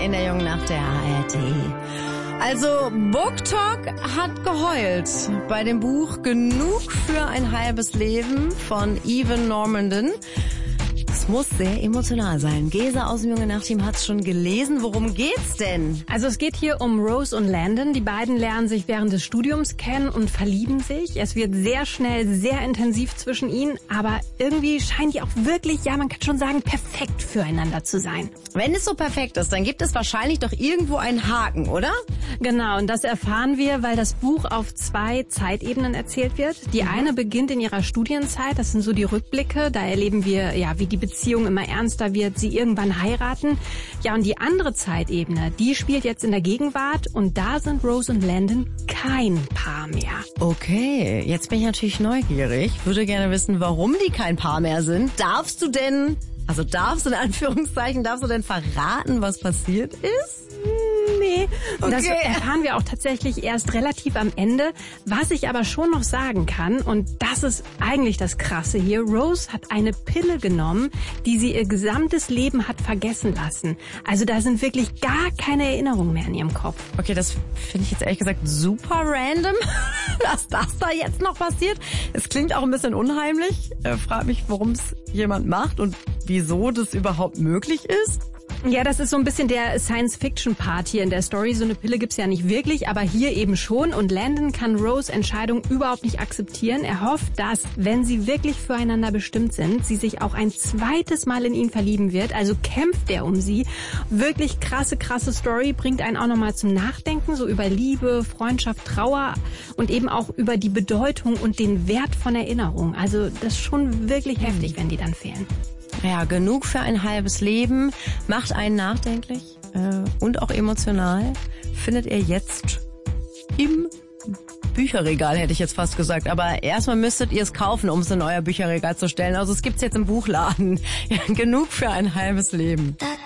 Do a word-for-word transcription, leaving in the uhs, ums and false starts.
in der Jungen Nacht der A R T. Also, BookTok hat geheult bei dem Buch Genug für ein halbes Leben von Evan Normandin. Das muss sehr emotional sein. Gesa aus dem Jungen Nacht-Team hat's schon gelesen. Worum geht's denn? Also es geht hier um Rose und Landon. Die beiden lernen sich während des Studiums kennen und verlieben sich. Es wird sehr schnell, sehr intensiv zwischen ihnen. Aber irgendwie scheinen die auch wirklich, ja, man kann schon sagen, perfekt füreinander zu sein. Wenn es so perfekt ist, dann gibt es wahrscheinlich doch irgendwo einen Haken, oder? Genau, und das erfahren wir, weil das Buch auf zwei Zeitebenen erzählt wird. Die mhm. eine beginnt in ihrer Studienzeit, das sind so die Rückblicke. Da erleben wir, ja, wie die Beziehung immer ernster wird, sie irgendwann heiraten. Ja, und die andere Zeitebene, die spielt jetzt in der Gegenwart und da sind Rose und Landon kein Paar mehr. Okay, jetzt bin ich natürlich neugierig. Würde gerne wissen, warum die kein Paar mehr sind. Darfst du denn, also darfst du in Anführungszeichen, darfst du denn verraten, was passiert ist? Nee, okay. Das erfahren wir auch tatsächlich erst relativ am Ende. Was ich aber schon noch sagen kann, und das ist eigentlich das Krasse hier, Rose hat eine Pille genommen, die sie ihr gesamtes Leben hat vergessen lassen. Also da sind wirklich gar keine Erinnerungen mehr in ihrem Kopf. Okay, das finde ich jetzt ehrlich gesagt super random, dass das da jetzt noch passiert. Es klingt auch ein bisschen unheimlich. Äh, frag mich, warum es jemand macht und wieso das überhaupt möglich ist. Ja, das ist so ein bisschen der Science-Fiction-Part hier in der Story. So eine Pille gibt's ja nicht wirklich, aber hier eben schon. Und Landon kann Rose' Entscheidung überhaupt nicht akzeptieren. Er hofft, dass, wenn sie wirklich füreinander bestimmt sind, sie sich auch ein zweites Mal in ihn verlieben wird. Also kämpft er um sie. Wirklich krasse, krasse Story, bringt einen auch nochmal zum Nachdenken, so über Liebe, Freundschaft, Trauer und eben auch über die Bedeutung und den Wert von Erinnerung. Also das ist schon wirklich heftig, wenn die dann fehlen. Ja, genug für ein halbes Leben, macht einen nachdenklich äh, und auch emotional. Findet ihr jetzt im Bücherregal, hätte ich jetzt fast gesagt. Aber erstmal müsstet ihr es kaufen, um es in euer Bücherregal zu stellen. Also es gibt's jetzt im Buchladen. Ja, genug für ein halbes Leben.